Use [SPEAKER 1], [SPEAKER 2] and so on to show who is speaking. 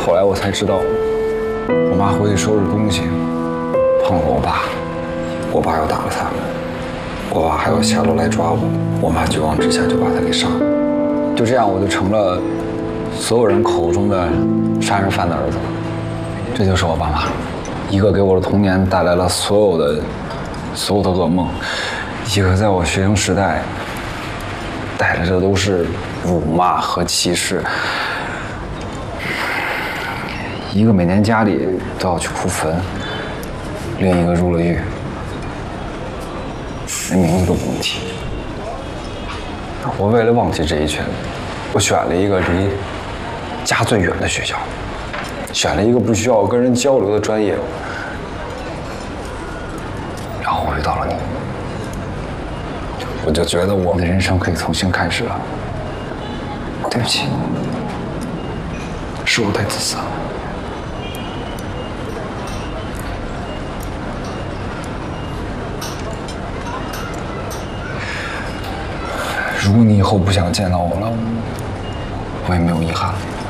[SPEAKER 1] 后来我才知道，我妈回去收拾东西，碰了我爸，我爸又打了他，我爸还要下楼来抓我妈绝望之下就把他给杀了。就这样，我就成了所有人口中的杀人犯的儿子。这就是我爸妈，一个给我的童年带来了所有的噩梦，一个在我学生时代带来的都是辱骂和歧视，一个每年家里都要去哭坟，另一个入了狱，连名字都不能提。我为了忘记这一切，我选了一个离家最远的学校，选了一个不需要跟人交流的专业，然后我遇到了你，我就觉得我的人生可以重新开始了。对不起，是我太自私了。如果你以后不想见到我了，我也没有遗憾。